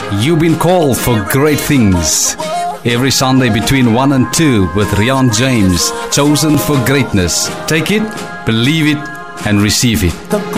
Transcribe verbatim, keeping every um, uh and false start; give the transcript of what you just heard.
You've been called for great things. Every Sunday between one and two with Rian James, chosen for greatness. Take it, believe it, and receive it.